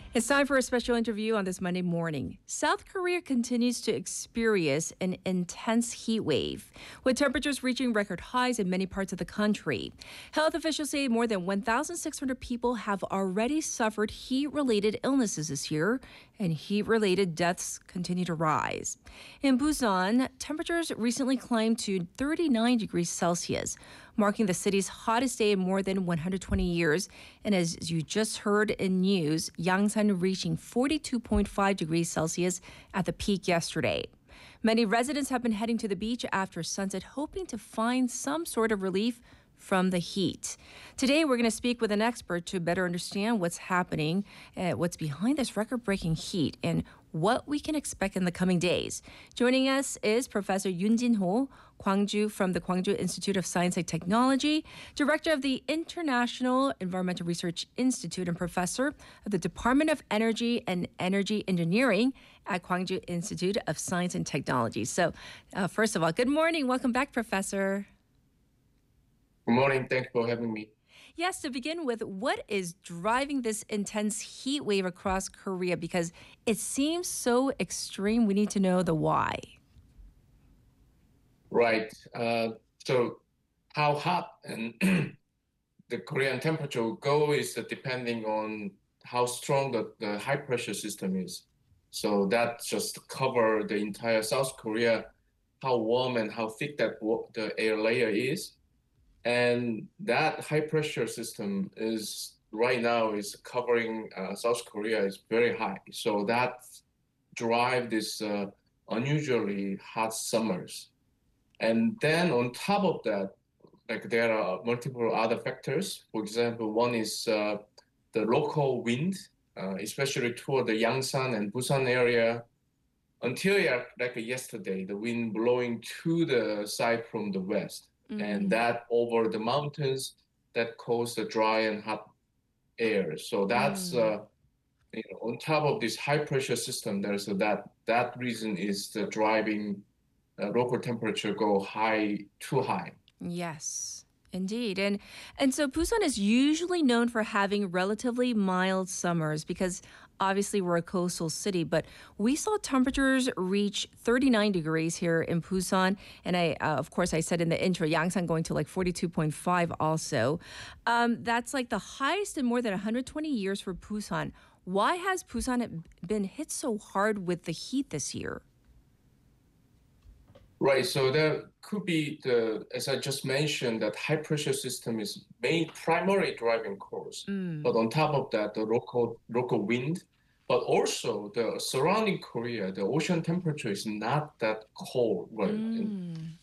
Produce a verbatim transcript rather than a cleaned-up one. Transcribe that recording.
It's time for a special interview on this Monday morning. South Korea continues to experience an intense heat wave, with temperatures reaching record highs in many parts of the country. Health officials say more than one thousand six hundred people have already suffered heat-related illnesses this year, and heat-related deaths continue to rise. In Busan, temperatures recently climbed to thirty-nine degrees Celsius, marking the city's hottest day in more than one hundred twenty years. And as you just heard in news, Yangsan reaching forty-two point five degrees Celsius at the peak yesterday. Many residents have been heading to the beach after sunset, hoping to find some sort of relief from the heat. Today, we're going to speak with an expert to better understand what's happening, uh, what's behind this record-breaking heat, and what we can expect in the coming days. Joining us is Professor Yoon Jin-ho, Gwangju from the Gwangju Institute of Science and Technology, Director of the International Environmental Research Institute, and Professor of the Department of Energy and Energy Engineering at Gwangju Institute of Science and Technology. So, uh, first of all, good morning. Welcome back, Professor. Good morning. Thanks for having me. Yes, to begin with, what is driving this intense heat wave across Korea? Because it seems so extreme. We need to know the why. Right. Uh, so how hot and the Korean temperature will go is uh, depending on how strong the, the high pressure system is. So that just cover the entire South Korea, how warm and how thick that wa- the air layer is. And that high pressure system is right now is covering uh, South Korea is very high. So that drive this uh, unusually hot summers. And then on top of that, like there are multiple other factors. For example, one is uh, the local wind, uh, especially toward the Yangsan and Busan area. Until yeah, like yesterday, the wind blowing to the side from the west. And that over the mountains that cause the dry and hot air. So that's Mm. uh, you know, on top of this high pressure system. There's a, that that reason is the driving uh, local temperature go high too high. Yes, indeed. And and so Busan is usually known for having relatively mild summers because obviously we're a coastal city, but we saw temperatures reach thirty-nine degrees here in Busan. And I, uh, of course, I said in the intro, Yangsan going to like forty-two point five also. Um, that's like the highest in more than one hundred twenty years for Busan. Why has Busan been hit so hard with the heat this year? Right. So there could be the, as I just mentioned, that high pressure system is main primary driving cause. Mm. But on top of that, the local local wind, but also the surrounding Korea, the ocean temperature is not that cold. Right. And Mm.